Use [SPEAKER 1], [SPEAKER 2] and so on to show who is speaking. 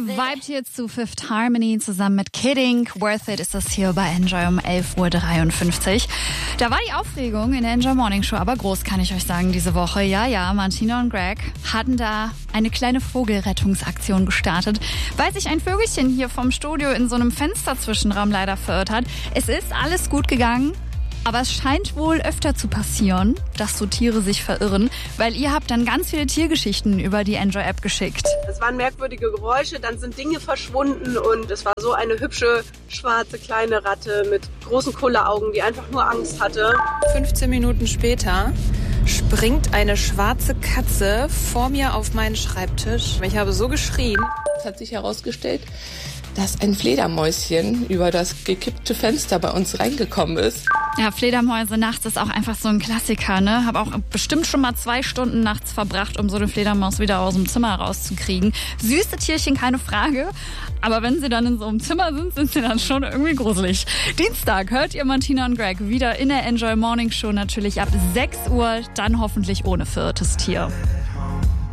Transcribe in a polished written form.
[SPEAKER 1] vibet hier zu Fifth Harmony zusammen mit Kidding. Worth It ist das hier bei Enjoy um 11.53 Uhr. Da war die Aufregung in der Enjoy Morning Show aber groß, kann ich euch sagen, diese Woche. Ja, Martina und Greg hatten da eine kleine Vogelrettungsaktion gestartet, weil sich ein Vögelchen hier vom Studio in so einem Fensterzwischenraum leider verirrt hat. Es ist alles gut gegangen. Aber es scheint wohl öfter zu passieren, dass so Tiere sich verirren, weil ihr habt dann ganz viele Tiergeschichten über die Enjoy-App geschickt.
[SPEAKER 2] Es waren merkwürdige Geräusche, dann sind Dinge verschwunden und es war so eine hübsche, schwarze, kleine Ratte mit großen Kulleraugen, die einfach nur Angst hatte.
[SPEAKER 3] 15 Minuten später springt eine schwarze Katze vor mir auf meinen Schreibtisch. Ich habe so geschrien.
[SPEAKER 4] Es hat sich herausgestellt, dass ein Fledermäuschen über das gekippte Fenster bei uns reingekommen ist.
[SPEAKER 1] Ja, Fledermäuse nachts ist auch einfach so ein Klassiker, ne? Hab auch bestimmt schon mal 2 Stunden nachts verbracht, um so eine Fledermaus wieder aus dem Zimmer rauszukriegen. Süße Tierchen, keine Frage. Aber wenn sie dann in so einem Zimmer sind, sind sie dann schon irgendwie gruselig. Dienstag hört ihr Martina und Greg wieder in der Enjoy Morning Show natürlich ab 6 Uhr, dann hoffentlich ohne verirrtes Tier.